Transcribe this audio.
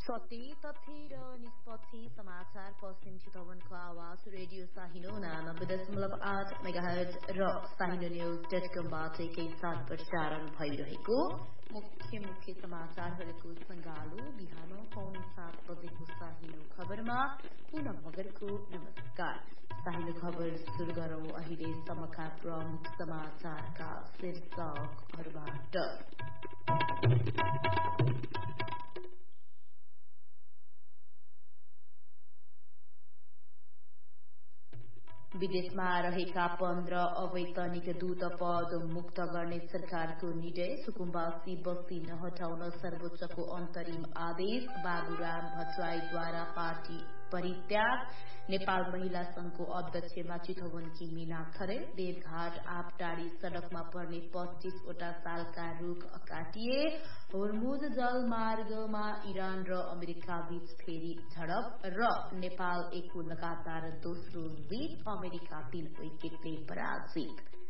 सत्य तथ्य र निष्पक्ष समाचार पश्चिम चितवनको आवाज रेडियो साहिनो 90.8 मेगाहर्ज र साहिनो न्यूज.कमबाट एकैसाथ प्रसारण भइरहेको मुख्य समाचारहरूको संगालो बिहान 6:45 बजेको साहिनो खबरमा पुनः मगरको नमस्कार। साहिनो खबर सुरु गरौं अहिलेसम्मका प्रमुख समाचारका शीर्षकहरूबाट। विदेशमा रहेका 15 अवैतनिक दूत पद मुक्त गर्ने सरकारको निर्णय। सुकुम्बासी बस्ती नहटाउन सर्वोच्चको अन्तरिम आदेश। बाबुराम भट्टराईद्वारा पार्टी परित्याग। नेपाल महिला संघको अध्यक्षमा चितवनकी मीना खरेल। देवघाट आपटारी सड़कमा पर्ने 25 वटा सालका रूख काटिए। होर्मुज जलमार्गमा इरान र अमेरिका बीच फेरि झडप र नेपाल 1 को लगातार दोस्रो जीत। अमेरिका 3 विकेटले पराजित।